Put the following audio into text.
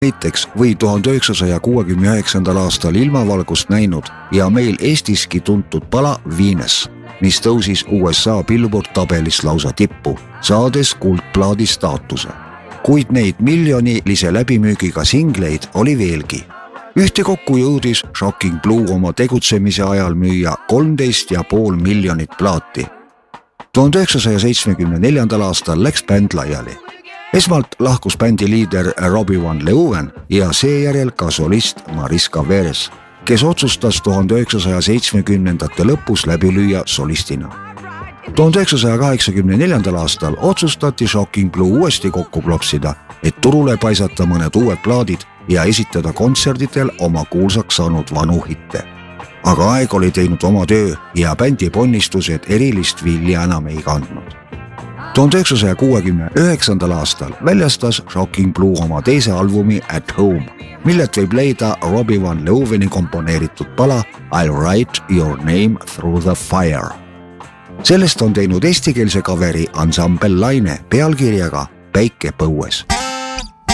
näiteks või 1969. aastal ilmavalgust näinud ja meil Eestiski tuntud pala Venus, mis tõusis USA Billboard tabelis lausa tippu, saades kuldplaadi staatuse. Kuid neid miljonilise läbimüügiga singleid oli veelgi. Ühtekokku jõudis Shocking Blue oma tegutsemise ajal müüa 13,5 miljonit plaati. 1974. aastal läks bänd laiali. Esmalt lahkus bändi liider Robbie Van Leeuwen ja seejärel ka solist Mariska Veres, kes otsustas 1970. lõpus läbi lüüa solistina. 1984. aastal otsustati Shocking Blue uuesti kokku klopsida, et turule paisata mõned uued plaadid ja esitada kontserdidel oma kuulsaks saanud vanu hitte. Aga aeg oli teinud oma töö ja bändi ponnistused erilist vilja enam ei kandnud. 1969. aastal väljastas Shocking Blue oma teise albumi At Home, millelt võib leida Robbie Van Leeuweni komponeeritud pala I'll Write Your Name Through the Fire. Sellest on teinud eestikeelse coveri ansambel Laine pealkirjaga Päike põues.